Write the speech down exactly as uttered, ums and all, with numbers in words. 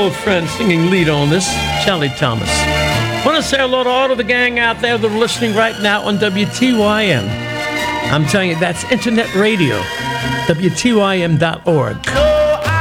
old friend singing lead on this, Charlie Thomas. Want to say hello to all of the gang out there that are listening right now on W T Y M. I'm telling you, that's internet radio, W T Y M dot org.